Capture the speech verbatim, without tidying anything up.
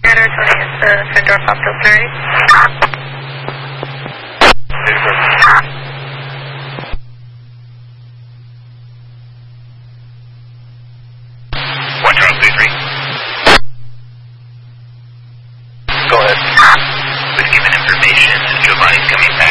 scanner, Tony is the Sendorf Opto three. One Charles three three. Go ahead. With given information, Giovanni's coming back.